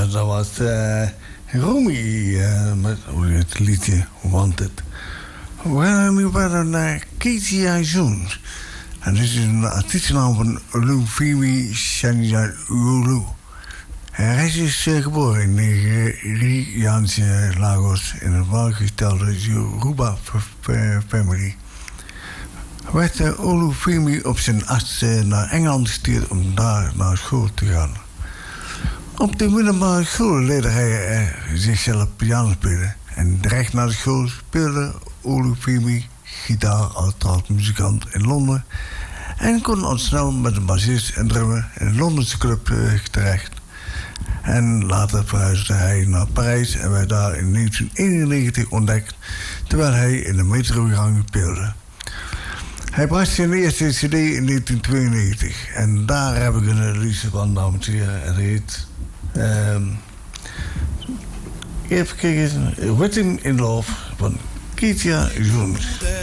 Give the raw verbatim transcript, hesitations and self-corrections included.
Ja, dat was uh, Romy uh, met oh, het liedje Wanted. We gaan nu verder naar Ketia Jones. En dit is een artiestennaam van Olufemi Shania Lulu. Hij is uh, geboren in Nigeriaanse Lagos in een welgestelde Yoruba family. Werd uh, Olufemi op zijn achtste naar Engeland gestuurd om daar naar school te gaan. Op de middelbare school leerde hij uh, zichzelf piano spelen. En direct na de school speelde Olufemi gitaar als muzikant in Londen. En kon al snel met een bassist en drummer in een Londense club uh, terecht. En later verhuisde hij naar Parijs en werd daar in negentien eenennegentig ontdekt, terwijl hij in de metrogang speelde. Hij bracht zijn eerste cd in negentien tweeënnegentig en daar heb ik een release van, dames en heren. En dat heet... Um, even kijken, Rhythm in Love van Ketia Jones.